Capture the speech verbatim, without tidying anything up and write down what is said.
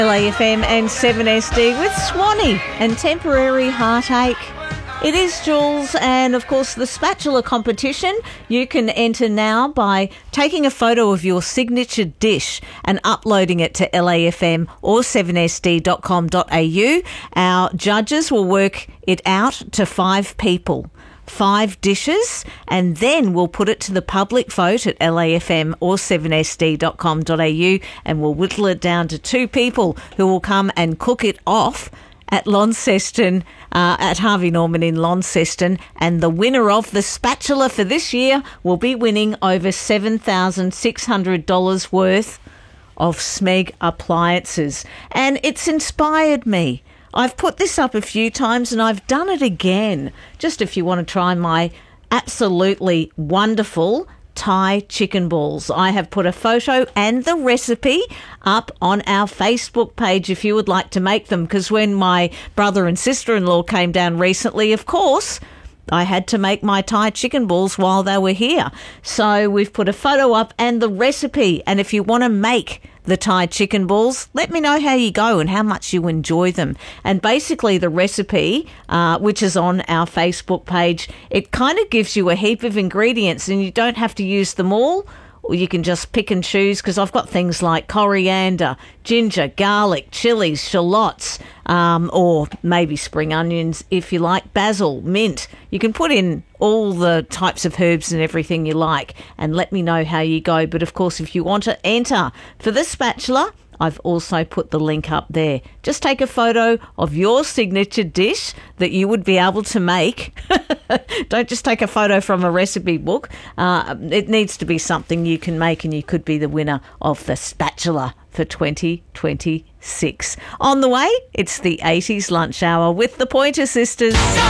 L A F M and seven S D with Swanee and Temporary Heartache. It is Jules, and of course the spatula competition. You can enter now by taking a photo of your signature dish and uploading it to L A F M or seven S D dot com dot a u. Our judges will work it out to five people. Five dishes, and then we'll put it to the public vote at L A F M or seven S D dot com dot a u, and we'll whittle it down to two people who will come and cook it off at Launceston, uh, at Harvey Norman in Launceston, and the winner of the spatula for this year will be winning over seven thousand six hundred dollars worth of Smeg appliances. And it's inspired me. I've put this up a few times and I've done it again. Just if you want to try my absolutely wonderful Thai chicken balls. I have put a photo and the recipe up on our Facebook page if you would like to make them, because when my brother and sister-in-law came down recently, of course, I had to make my Thai chicken balls while they were here. So we've put a photo up and the recipe. And if you want to make the Thai chicken balls, let me know how you go and how much you enjoy them. And basically the recipe, uh, which is on our Facebook page, it kind of gives you a heap of ingredients and you don't have to use them all. Or you can just pick and choose, because I've got things like coriander, ginger, garlic, chilies, shallots, um, or maybe spring onions if you like, basil, mint. You can put in all the types of herbs and everything you like, and let me know how you go. But of course, if you want to enter for the spatula, I've also put the link up there. Just take a photo of your signature dish that you would be able to make. Don't just take a photo from a recipe book. Uh, it needs to be something you can make, and you could be the winner of the spatula for twenty twenty-six. On the way, it's the eighties lunch hour with the Pointer Sisters.